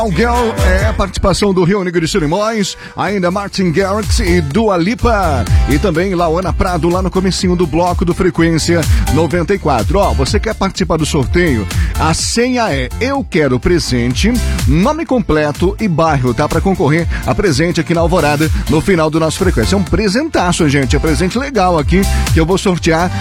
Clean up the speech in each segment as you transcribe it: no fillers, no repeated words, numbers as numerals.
Girl é a participação do Rio Negro de Solimões, ainda Martin Garrix e Dua Lipa, e também Lauana Prado lá no comecinho do bloco do Frequência 94. Você quer participar do sorteio? A senha é Eu Quero Presente, nome completo e bairro, tá? Pra concorrer a presente aqui na Alvorada no final do nosso Frequência. É um presentaço, gente, é presente legal aqui que eu vou sortear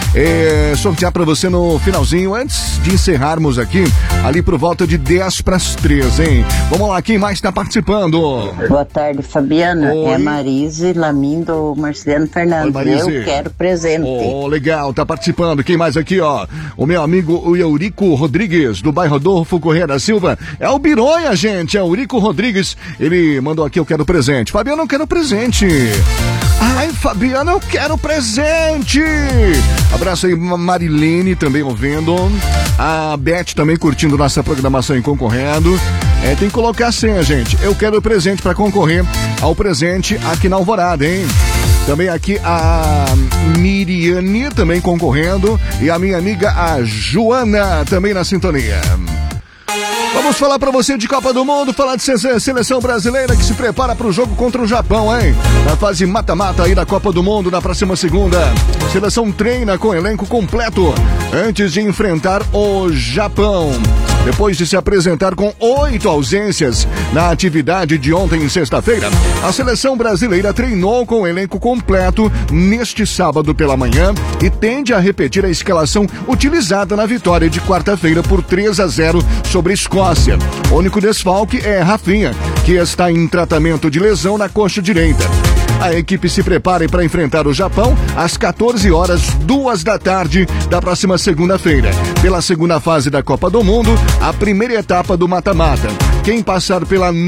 pra você no finalzinho, antes de encerrarmos aqui, ali por volta de 10:03, hein? Vamos lá, quem mais está participando? Boa tarde, Fabiana. Oi. É a Marise Lamin do Marceliano Fernandes. Oi, Marise. Eu quero presente. Legal, tá participando. Quem mais aqui, ó? O meu amigo, o Eurico Rodrigues, do bairro Rodolfo Corrêa da Silva. É o Bironha, gente. É o Eurico Rodrigues. Ele mandou aqui, eu quero presente. Fabiana, eu quero presente. Ai, Fabiana, eu quero presente. Abraço aí, Marilene também ouvindo. A Beth também curtindo nossa programação e concorrendo. Tem que colocar a senha, gente. Eu quero presente para concorrer ao presente aqui na Alvorada, hein? Também aqui a Miriane também concorrendo. E a minha amiga, a Joana, também na sintonia. Vamos falar pra você de Copa do Mundo, falar de seleção brasileira que se prepara pro jogo contra o Japão, hein? Na fase mata-mata aí da Copa do Mundo, na próxima segunda. Seleção treina com elenco completo antes de enfrentar o Japão. Depois de se apresentar com 8 ausências na atividade de ontem, sexta-feira, a seleção brasileira treinou com o elenco completo neste sábado pela manhã e tende a repetir a escalação utilizada na vitória de quarta-feira por 3-0 sobre a Escócia. O único desfalque é Rafinha, que está em tratamento de lesão na coxa direita. A equipe se prepara para enfrentar o Japão às 14 horas, 2 da tarde da próxima segunda-feira. Pela segunda fase da Copa do Mundo, a primeira etapa do mata-mata. Quem passar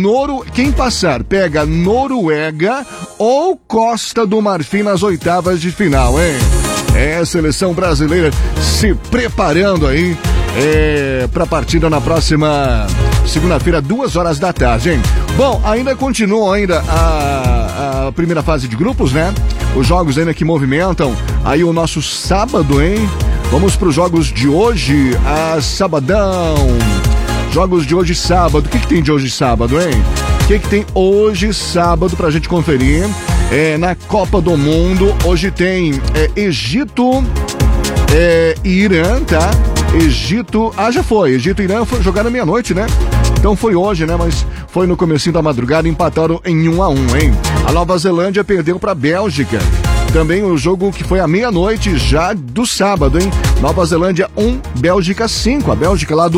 pega Noruega ou Costa do Marfim nas oitavas de final, hein? A seleção brasileira se preparando aí para a partida na próxima segunda-feira, 2 horas da tarde, hein? Bom, ainda continua a primeira fase de grupos, né? Os jogos ainda que movimentam aí o nosso sábado, hein? Vamos para os jogos de hoje, sabadão. Jogos de hoje, sábado. O que tem de hoje, sábado, hein? O que tem hoje, sábado, pra gente conferir? Na Copa do Mundo, hoje tem Egito e Irã, tá? Egito e Irã jogaram meia-noite, né? Então foi hoje, né? Mas foi no comecinho da madrugada, empataram em 1-1, hein? A Nova Zelândia perdeu pra Bélgica. Também o jogo que foi à meia-noite já do sábado, hein? Nova Zelândia 1, Bélgica 5. A Bélgica lá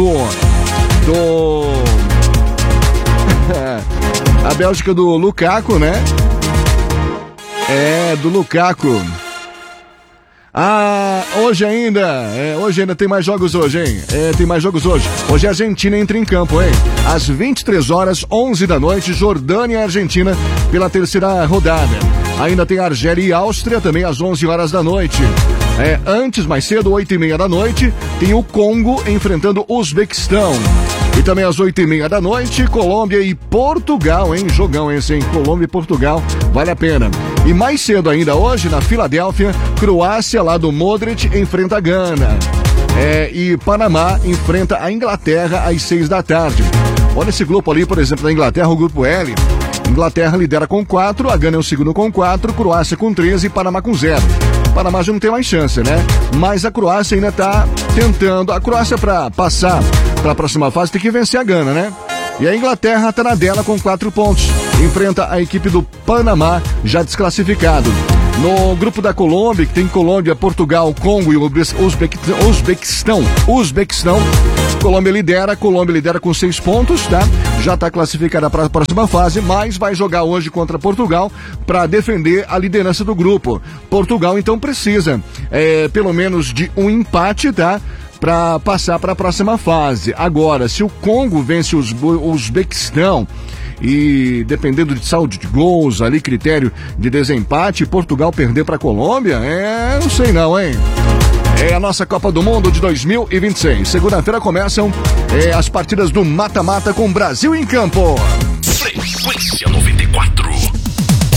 a Bélgica do Lukaku, né? Do Lukaku. Hoje ainda tem mais jogos hoje, hein? Tem mais jogos hoje. Hoje a Argentina entra em campo, hein? Às 23 horas, 11 da noite, Jordânia e Argentina pela terceira rodada. Ainda tem Argélia e Áustria também às 11 horas da noite. Antes, mais cedo, 8h30 da noite, tem o Congo enfrentando o Uzbequistão. E também às 8h30 da noite, Colômbia e Portugal, hein? Jogão esse, hein? Colômbia e Portugal, vale a pena. E mais cedo ainda hoje, na Filadélfia, Croácia, lá do Modric, enfrenta a Gana. E Panamá enfrenta a Inglaterra às 6 da tarde. Olha esse grupo ali, por exemplo, da Inglaterra, o grupo L. Inglaterra lidera com 4, a Gana é o segundo com 4, Croácia com 13 e Panamá com 0. Panamá já não tem mais chance, né? Mas a Croácia ainda tá tentando. A Croácia, para passar para a próxima fase, tem que vencer a Gana, né? E a Inglaterra tá na dela com 4 pontos. Enfrenta a equipe do Panamá, já desclassificado. No grupo da Colômbia, que tem Colômbia, Portugal, Congo e Uzbequistão. Colômbia lidera com 6 pontos, tá? Já tá classificada para a próxima fase, mas vai jogar hoje contra Portugal para defender a liderança do grupo. Portugal, então, precisa pelo menos de um empate, tá? Para passar para a próxima fase. Agora, se o Congo vence o Uzbequistão e dependendo de saldo de gols, ali critério de desempate, Portugal perder para a Colômbia, não sei não, hein? É a nossa Copa do Mundo de 2026. Segunda-feira começam as partidas do mata-mata com Brasil em campo. Frequência 94.